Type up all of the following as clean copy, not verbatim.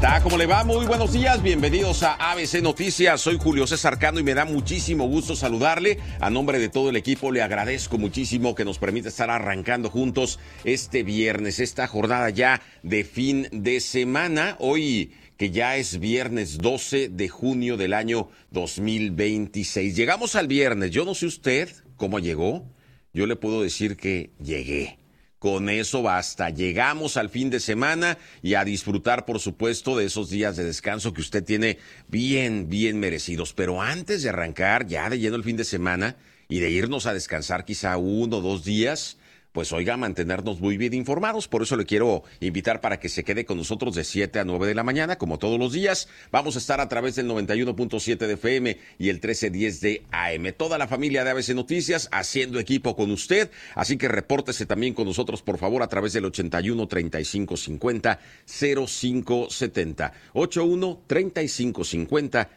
está? ¿Cómo le va? Muy buenos días, bienvenidos a ABC Noticias. Soy Julio César Cano y me da muchísimo gusto saludarle. A nombre de todo el equipo le agradezco muchísimo que nos permita estar arrancando juntos este viernes, esta jornada ya de fin de semana. Hoy que ya es viernes 12 de junio del año 2026. Llegamos al viernes. Yo no sé usted cómo llegó. Yo le puedo decir que llegué. Con eso basta. Llegamos al fin de semana y a disfrutar, por supuesto, de esos días de descanso que usted tiene bien merecidos. Pero antes de arrancar ya de lleno el fin de semana y de irnos a descansar quizá 1 o 2 días, pues oiga, mantenernos muy bien informados. Por eso le quiero invitar para que se quede con nosotros de 7 a 9 de la mañana, como todos los días. Vamos a estar a través del 91.7 de FM y el 1310 de AM. Toda la familia de ABC Noticias haciendo equipo con usted. Así que repórtese también con nosotros, por favor, a través del 81 35 50 05 70. 81 35 50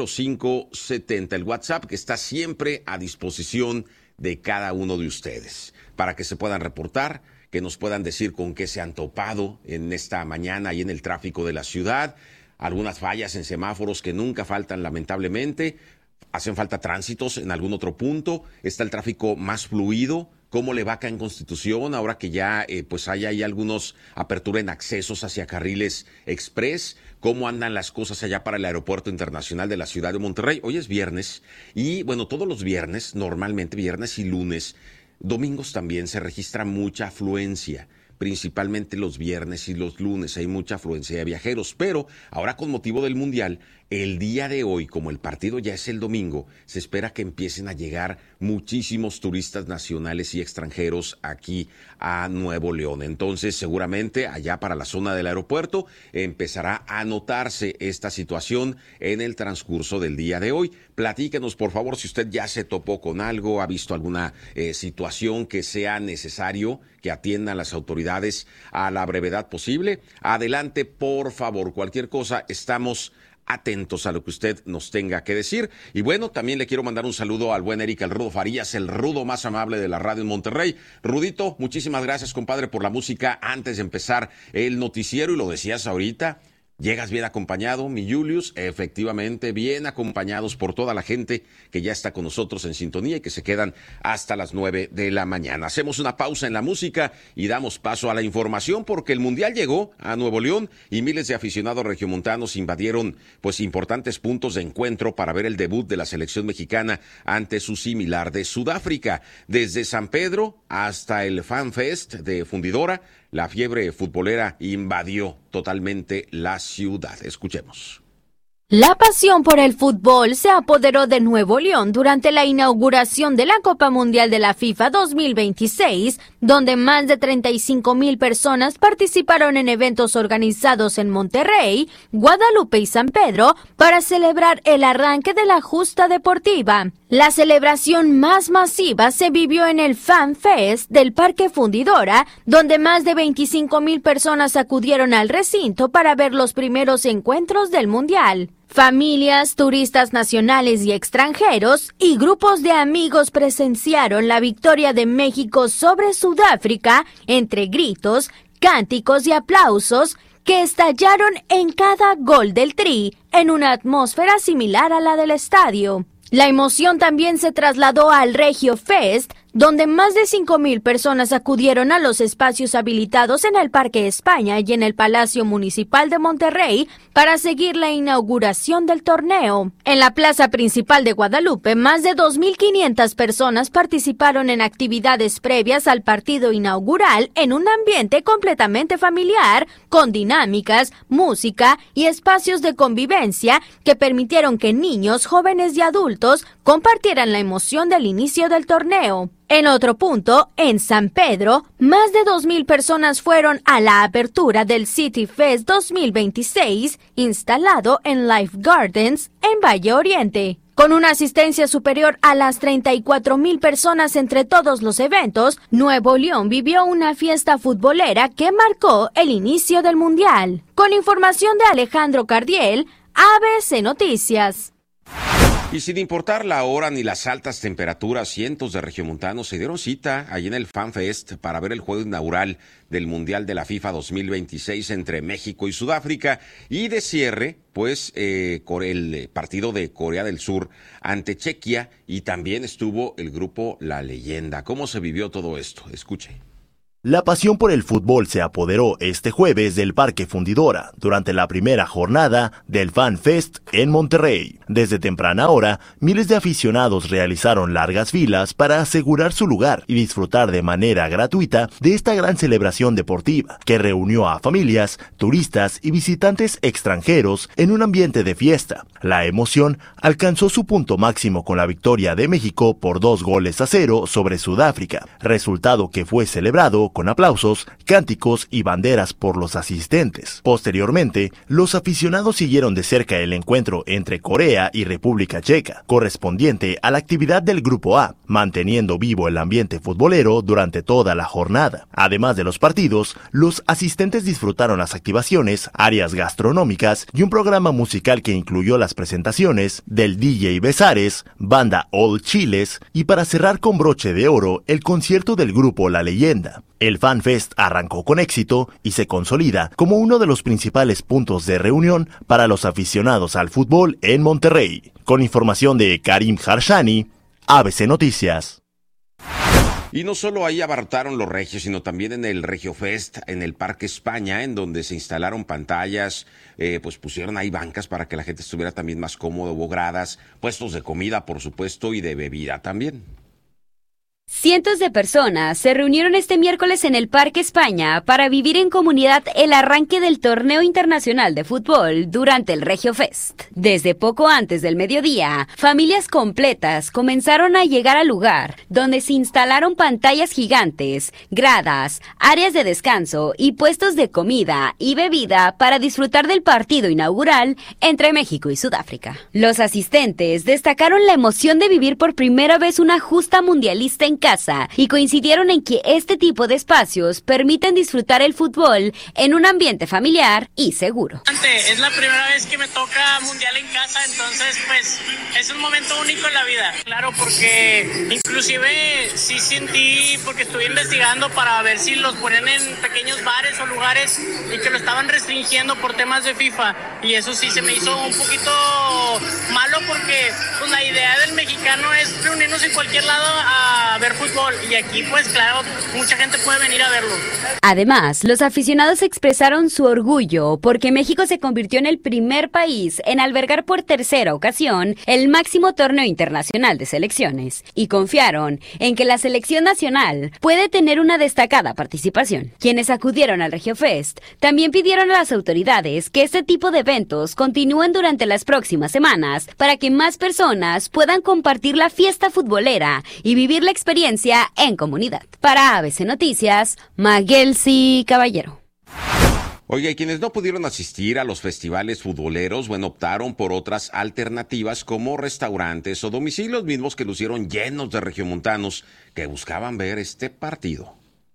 05 70. El WhatsApp que está siempre a disposición de cada uno de ustedes, para que se puedan reportar, que nos puedan decir con qué se han topado en esta mañana y en el tráfico de la ciudad. Algunas fallas en semáforos que nunca faltan, lamentablemente. Hacen falta tránsitos en algún otro punto. Está el tráfico más fluido. ¿Cómo le va acá en Constitución? Ahora que ya pues hay ahí algunos apertura en accesos hacia carriles express. ¿Cómo andan las cosas allá para el Aeropuerto Internacional de la Ciudad de Monterrey? Hoy es viernes y bueno, todos los viernes, normalmente viernes y lunes, domingos también se registra mucha afluencia. Principalmente los viernes y los lunes hay mucha afluencia de viajeros, pero ahora con motivo del Mundial, el día de hoy, como el partido ya es el domingo, se espera que empiecen a llegar muchísimos turistas nacionales y extranjeros aquí a Nuevo León. Entonces, seguramente allá para la zona del aeropuerto empezará a notarse esta situación en el transcurso del día de hoy. Platíquenos, por favor, si usted ya se topó con algo, ha visto alguna situación que sea necesario que atiendan las autoridades a la brevedad posible. Adelante, por favor, cualquier cosa, estamos atentos a lo que usted nos tenga que decir. Y bueno, también le quiero mandar un saludo al buen Eric, el Rudo Farías, el Rudo más amable de la radio en Monterrey. Rudito, muchísimas gracias, compadre, por la música antes de empezar el noticiero. Y lo decías ahorita, llegas bien acompañado, mi Julius, efectivamente, bien acompañados por toda la gente que ya está con nosotros en sintonía y que se quedan hasta las 9 de la mañana. Hacemos una pausa en la música y damos paso a la información porque el Mundial llegó a Nuevo León y miles de aficionados regiomontanos invadieron pues importantes puntos de encuentro para ver el debut de la selección mexicana ante su similar de Sudáfrica. Desde San Pedro hasta el Fan Fest de Fundidora, la fiebre futbolera invadió totalmente la ciudad. Escuchemos. La pasión por el fútbol se apoderó de Nuevo León durante la inauguración de la Copa Mundial de la FIFA 2026, donde más de 35,000 personas participaron en eventos organizados en Monterrey, Guadalupe y San Pedro para celebrar el arranque de la justa deportiva. La celebración más masiva se vivió en el Fan Fest del Parque Fundidora, donde más de 25,000 personas acudieron al recinto para ver los primeros encuentros del Mundial. Familias, turistas nacionales y extranjeros y grupos de amigos presenciaron la victoria de México sobre Sudáfrica entre gritos, cánticos y aplausos que estallaron en cada gol del Tri en una atmósfera similar a la del estadio. La emoción también se trasladó al Regio Fest, donde más de 5,000 personas acudieron a los espacios habilitados en el Parque España y en el Palacio Municipal de Monterrey para seguir la inauguración del torneo. En la plaza principal de Guadalupe, más de 2,500 personas participaron en actividades previas al partido inaugural en un ambiente completamente familiar, con dinámicas, música y espacios de convivencia que permitieron que niños, jóvenes y adultos compartieran la emoción del inicio del torneo. En otro punto, en San Pedro, más de 2,000 personas fueron a la apertura del City Fest 2026, instalado en Life Gardens, en Valle Oriente. Con una asistencia superior a las 34,000 personas entre todos los eventos, Nuevo León vivió una fiesta futbolera que marcó el inicio del Mundial. Con información de Alejandro Cardiel, ABC Noticias. Y sin importar la hora ni las altas temperaturas, cientos de regiomontanos se dieron cita allí en el FanFest para ver el juego inaugural del Mundial de la FIFA 2026 entre México y Sudáfrica. Y de cierre, pues, el partido de Corea del Sur ante Chequia, y también estuvo el grupo La Leyenda. ¿Cómo se vivió todo esto? Escuche. La pasión por el fútbol se apoderó este jueves del Parque Fundidora durante la primera jornada del FanFest en Monterrey. Desde temprana hora, miles de aficionados realizaron largas filas para asegurar su lugar y disfrutar de manera gratuita de esta gran celebración deportiva que reunió a familias, turistas y visitantes extranjeros en un ambiente de fiesta. La emoción alcanzó su punto máximo con la victoria de México por 2-0 sobre Sudáfrica, resultado que fue celebrado con aplausos, cánticos y banderas por los asistentes. Posteriormente, los aficionados siguieron de cerca el encuentro entre Corea y República Checa, correspondiente a la actividad del Grupo A, manteniendo vivo el ambiente futbolero durante toda la jornada. Además de los partidos, los asistentes disfrutaron las activaciones, áreas gastronómicas y un programa musical que incluyó las presentaciones del DJ Besares, banda All Chiles y, para cerrar con broche de oro, el concierto del grupo La Leyenda. El FanFest arrancó con éxito y se consolida como uno de los principales puntos de reunión para los aficionados al fútbol en Monterrey. Con información de Karim Harshani, ABC Noticias. Y no solo ahí abarrotaron los regios, sino también en el RegioFest, en el Parque España, en donde se instalaron pantallas, pues pusieron ahí bancas para que la gente estuviera también más cómodo, hubo gradas, puestos de comida, por supuesto, y de bebida también. Cientos de personas se reunieron este miércoles en el Parque España para vivir en comunidad el arranque del torneo internacional de fútbol durante el RegioFest. Desde poco antes del mediodía, familias completas comenzaron a llegar al lugar, donde se instalaron pantallas gigantes, gradas, áreas de descanso y puestos de comida y bebida para disfrutar del partido inaugural entre México y Sudáfrica. Los asistentes destacaron la emoción de vivir por primera vez una justa mundialista en casa y coincidieron en que este tipo de espacios permiten disfrutar el fútbol en un ambiente familiar y seguro. Es la primera vez que me toca mundial en casa, entonces pues es un momento único en la vida. Claro, porque inclusive sí sentí, porque estuve investigando para ver si los ponen en pequeños bares o lugares y que lo estaban restringiendo por temas de FIFA, y eso sí se me hizo un poquito malo, porque pues la idea del mexicano es reunirnos en cualquier lado a ver fútbol, y aquí pues claro, mucha gente puede venir a verlo. Además, los aficionados expresaron su orgullo porque México se convirtió en el primer país en albergar por tercera ocasión el máximo torneo internacional de selecciones, y confiaron en que la selección nacional puede tener una destacada participación. Quienes acudieron al RegioFest también pidieron a las autoridades que este tipo de eventos continúen durante las próximas semanas para que más personas puedan compartir la fiesta futbolera y vivir la experiencia en comunidad. Para ABC Noticias, Maguelsi Caballero. Oiga, y quienes no pudieron asistir a los festivales futboleros, bueno, optaron por otras alternativas como restaurantes o domicilios mismos que lucieron llenos de regiomontanos que buscaban ver este partido.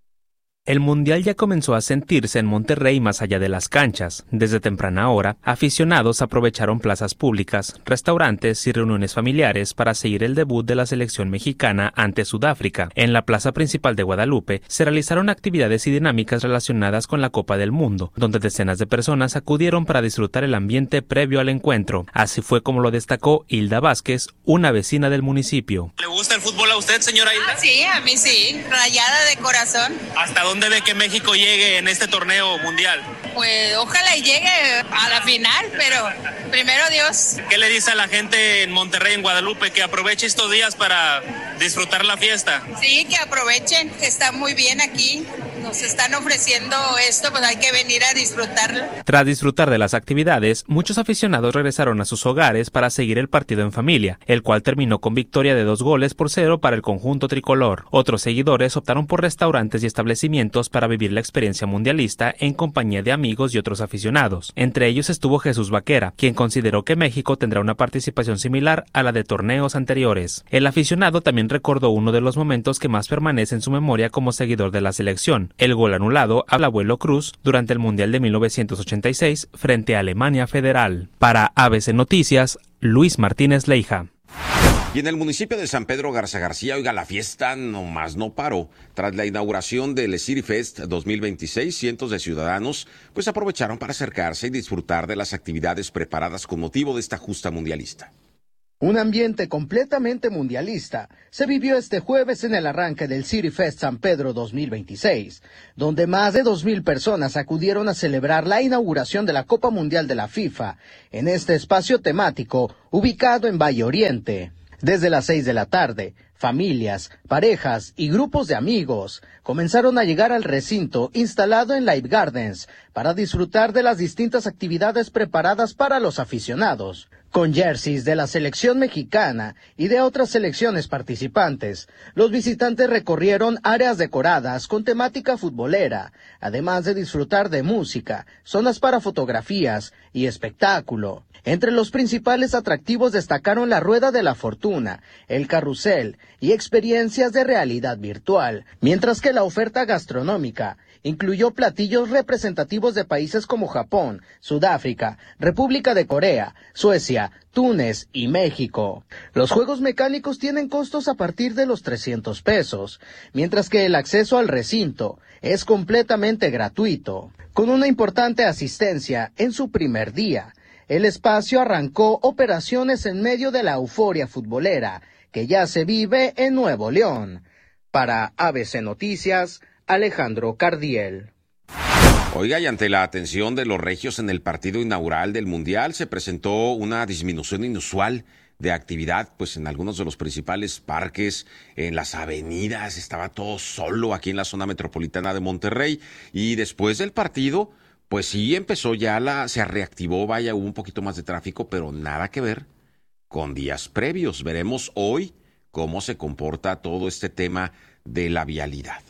El Mundial ya comenzó a sentirse en Monterrey más allá de las canchas. Desde temprana hora, aficionados aprovecharon plazas públicas, restaurantes y reuniones familiares para seguir el debut de la selección mexicana ante Sudáfrica. En la plaza principal de Guadalupe se realizaron actividades y dinámicas relacionadas con la Copa del Mundo, donde decenas de personas acudieron para disfrutar el ambiente previo al encuentro. Así fue como lo destacó Hilda Vázquez, una vecina del municipio. ¿Le gusta el fútbol a usted, señora Hilda? Sí, a mí sí, rayada de corazón. ¿Hasta dónde ve que México llegue en este torneo mundial? Pues ojalá y llegue a la final, pero primero Dios. ¿Qué le dice a la gente en Monterrey, en Guadalupe, que aproveche estos días para disfrutar la fiesta? Sí, que aprovechen, que está muy bien aquí. Nos están ofreciendo esto, pues hay que venir a disfrutarlo. Tras disfrutar de las actividades, muchos aficionados regresaron a sus hogares para seguir el partido en familia, el cual terminó con victoria de 2-0 para el conjunto tricolor. Otros seguidores optaron por restaurantes y establecimientos para vivir la experiencia mundialista en compañía de amigos y otros aficionados. Entre ellos estuvo Jesús Vaquera, quien consideró que México tendrá una participación similar a la de torneos anteriores. El aficionado también recordó uno de los momentos que más permanece en su memoria como seguidor de la selección: el gol anulado al abuelo Cruz durante el Mundial de 1986 frente a Alemania Federal. Para ABC Noticias, Luis Martínez Leija. Y en el municipio de San Pedro Garza García, oiga, la fiesta nomás no paró. Tras la inauguración del City Fest 2026, cientos de ciudadanos pues aprovecharon para acercarse y disfrutar de las actividades preparadas con motivo de esta justa mundialista. Un ambiente completamente mundialista se vivió este jueves en el arranque del City Fest San Pedro 2026, donde más de 2,000 personas acudieron a celebrar la inauguración de la Copa Mundial de la FIFA en este espacio temático ubicado en Valle Oriente. Desde las 6 de la tarde, familias, parejas y grupos de amigos comenzaron a llegar al recinto instalado en Live Gardens para disfrutar de las distintas actividades preparadas para los aficionados. Con jerseys de la selección mexicana y de otras selecciones participantes, los visitantes recorrieron áreas decoradas con temática futbolera, además de disfrutar de música, zonas para fotografías y espectáculo. Entre los principales atractivos destacaron la Rueda de la Fortuna, el carrusel y experiencias de realidad virtual, mientras que la oferta gastronómica incluyó platillos representativos de países como Japón, Sudáfrica, República de Corea, Suecia, Túnez y México. Los juegos mecánicos tienen costos a partir de los 300 pesos, mientras que el acceso al recinto es completamente gratuito. Con una importante asistencia en su primer día, el espacio arrancó operaciones en medio de la euforia futbolera que ya se vive en Nuevo León. Para ABC Noticias, Alejandro Cardiel. Oiga, y ante la atención de los regios en el partido inaugural del Mundial, se presentó una disminución inusual de actividad, pues en algunos de los principales parques, en las avenidas, estaba todo solo aquí en la zona metropolitana de Monterrey. Y después del partido, pues sí empezó ya se reactivó, vaya, hubo un poquito más de tráfico, pero nada que ver con días previos. Veremos hoy cómo se comporta todo este tema de la vialidad.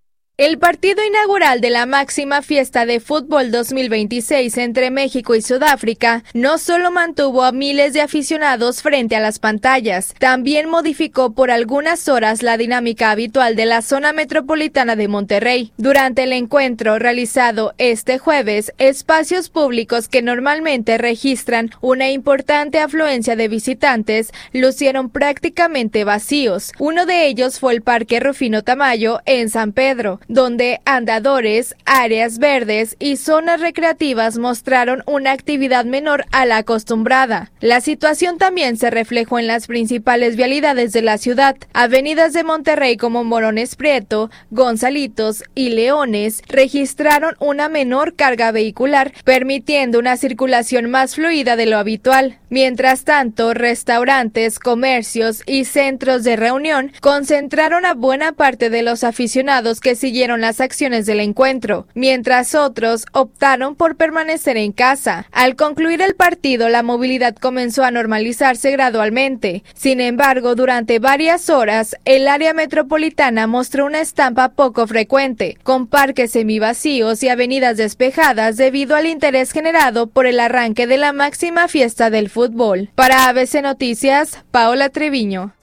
El partido inaugural de la máxima fiesta de fútbol 2026 entre México y Sudáfrica no solo mantuvo a miles de aficionados frente a las pantallas, también modificó por algunas horas la dinámica habitual de la zona metropolitana de Monterrey. Durante el encuentro realizado este jueves, espacios públicos que normalmente registran una importante afluencia de visitantes lucieron prácticamente vacíos. Uno de ellos fue el Parque Rufino Tamayo en San Pedro, donde andadores, áreas verdes y zonas recreativas mostraron una actividad menor a la acostumbrada. La situación también se reflejó en las principales vialidades de la ciudad. Avenidas de Monterrey como Morones Prieto, Gonzalitos y Leones registraron una menor carga vehicular, permitiendo una circulación más fluida de lo habitual. Mientras tanto, restaurantes, comercios y centros de reunión concentraron a buena parte de los aficionados que siguieron las acciones del encuentro, mientras otros optaron por permanecer en casa. Al concluir el partido, la movilidad comenzó a normalizarse gradualmente. Sin embargo, durante varias horas, el área metropolitana mostró una estampa poco frecuente, con parques semivacíos y avenidas despejadas debido al interés generado por el arranque de la máxima fiesta del fútbol. Para ABC Noticias, Paola Treviño.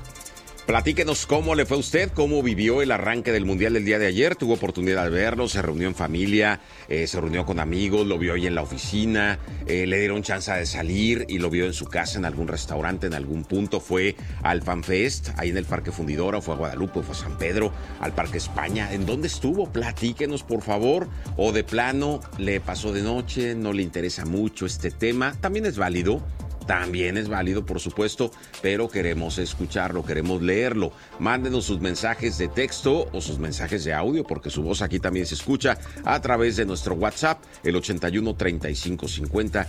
Platíquenos cómo le fue a usted, cómo vivió el arranque del Mundial del día de ayer. Tuvo oportunidad de verlo, se reunió en familia, se reunió con amigos, lo vio ahí en la oficina, le dieron chance de salir y lo vio en su casa, en algún restaurante, en algún punto. Fue al FanFest, ahí en el Parque Fundidora, fue a Guadalupe, fue a San Pedro, al Parque España. ¿En dónde estuvo? Platíquenos, por favor. O de plano, le pasó de noche, no le interesa mucho este tema. También es válido. También es válido, por supuesto, pero queremos escucharlo, queremos leerlo. Mándenos sus mensajes de texto o sus mensajes de audio, porque su voz aquí también se escucha a través de nuestro WhatsApp, el 81 35 50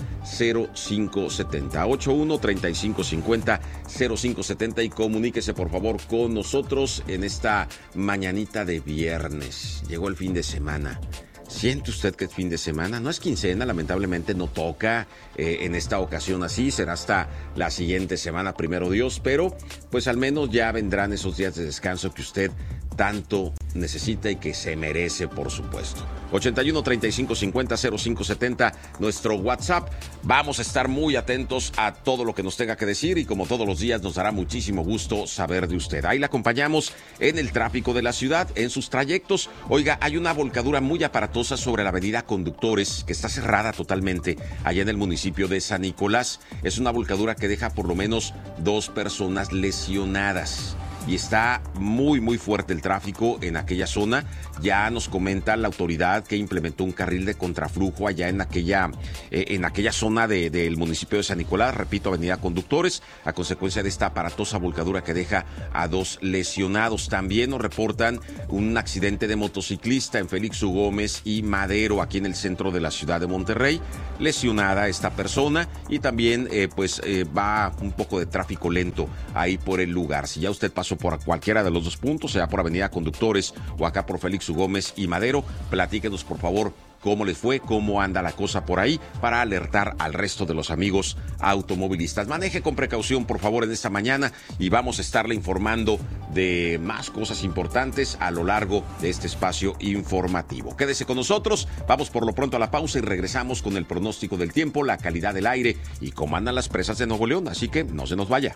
0570. 81 35 50 0570 y comuníquese, por favor, con nosotros en esta mañanita de viernes. Llegó el fin de semana. ¿Siente usted que es fin de semana? No es quincena, lamentablemente no toca en esta ocasión así, será hasta la siguiente semana, primero Dios, pero pues al menos ya vendrán esos días de descanso que usted tanto necesita y que se merece, por supuesto. 81 35 50 05 70, nuestro WhatsApp. Vamos a estar muy atentos a todo lo que nos tenga que decir y como todos los días nos dará muchísimo gusto saber de usted. Ahí la acompañamos en el tráfico de la ciudad, en sus trayectos. Oiga, hay una volcadura muy aparatosa sobre la avenida Conductores que está cerrada totalmente allá en el municipio de San Nicolás. Es una volcadura que deja por lo menos 2 personas lesionadas. Y está muy fuerte el tráfico en aquella zona. Ya nos comenta la autoridad que implementó un carril de contraflujo allá en aquella zona del municipio de San Nicolás, repito, avenida Conductores, a consecuencia de esta aparatosa volcadura que deja a 2 lesionados. También nos reportan un accidente de motociclista en Félix U. Gómez y Madero, aquí en el centro de la ciudad de Monterrey. Lesionada esta persona y también va un poco de tráfico lento ahí por el lugar. Si ya usted pasó por cualquiera de los 2 puntos, sea por avenida Conductores o acá por Félix U. Gómez y Madero, platíquenos por favor cómo les fue, cómo anda la cosa por ahí, para alertar al resto de los amigos automovilistas. Maneje con precaución, por favor, en esta mañana y vamos a estarle informando de más cosas importantes a lo largo de este espacio informativo. Quédese con nosotros, vamos por lo pronto a la pausa y regresamos con el pronóstico del tiempo, la calidad del aire y cómo andan las presas de Nuevo León, así que no se nos vaya.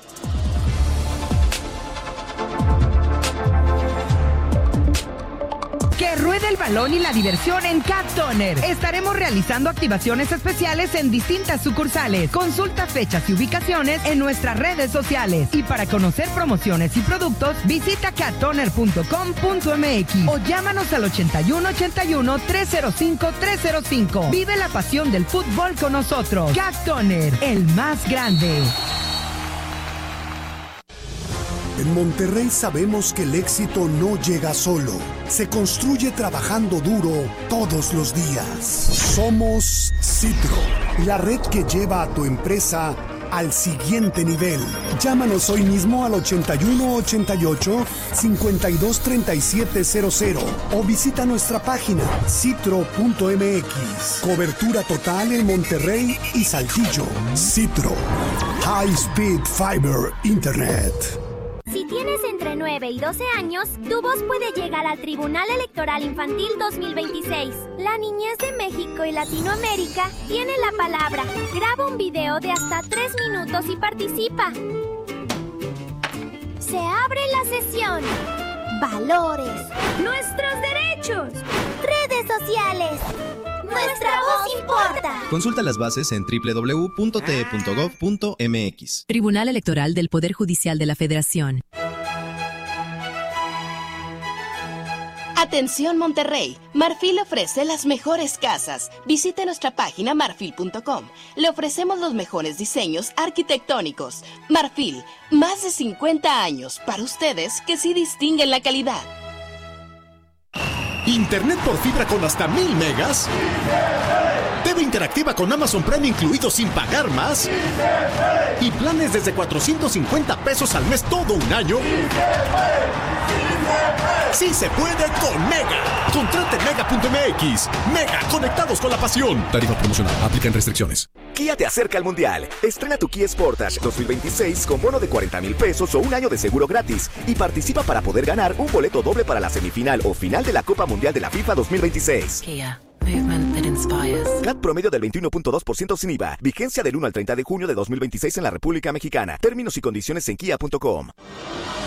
Que ruede el balón y la diversión en Cat Toner. Estaremos realizando activaciones especiales en distintas sucursales. Consulta fechas y ubicaciones en nuestras redes sociales. Y para conocer promociones y productos, visita cattoner.com.mx o llámanos al 8181-305-305. Vive la pasión del fútbol con nosotros. Cat Toner, el más grande. En Monterrey sabemos que el éxito no llega solo, se construye trabajando duro todos los días. Somos Citro, la red que lleva a tu empresa al siguiente nivel. Llámanos hoy mismo al 8188-523700 o visita nuestra página citro.mx. Cobertura total en Monterrey y Saltillo. Citro, High Speed Fiber Internet. Si tienes entre 9 y 12 años, tu voz puede llegar al Tribunal Electoral Infantil 2026. La niñez de México y Latinoamérica tiene la palabra. Graba un video de hasta 3 minutos y participa. Se abre la sesión. Valores. Nuestros derechos. Redes sociales. Nuestra voz importa. Consulta las bases en www.te.gov.mx. Tribunal Electoral del Poder Judicial de la Federación. Atención Monterrey, Marfil ofrece las mejores casas. Visite nuestra página marfil.com. Le ofrecemos los mejores diseños arquitectónicos. Marfil, más de 50 años para ustedes que sí distinguen la calidad. ¿Internet por fibra con hasta 1000 megas? TV interactiva con Amazon Prime incluido sin pagar más. ¿Y planes desde 450 pesos al mes todo un año? ¡Sí se puede con Mega! Contrate Mega.mx. Mega, conectados con la pasión. Tarifa promocional, aplican restricciones. Kia te acerca al Mundial. Estrena tu Kia Sportage 2026 con bono de 40,000 pesos o un año de seguro gratis. Y participa para poder ganar un boleto doble para la semifinal o final de la Copa Mundial de la FIFA 2026. Kia. Movement that inspires. CAT promedio del 21.2% sin IVA. Vigencia del 1 al 30 de junio de 2026 en la República Mexicana. Términos y condiciones en kia.com.